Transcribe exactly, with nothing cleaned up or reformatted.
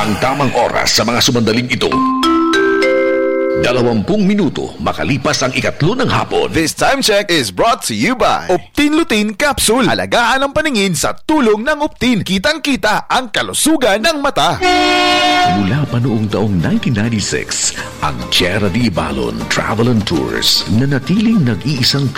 Ang tamang oras sa mga sumandaling ito. Dalawampung minuto makalipas ang ikatlo ng hapon. This time check is brought to you by Optin Lutein Capsule. Alagaan ang paningin sa tulong ng Optin. Kitang-kita ang kalusugan ng mata. Mula pa noong taong nineteen ninety-six, ang Sierra de Ibalon Travel and Tours na natiling nag-iisang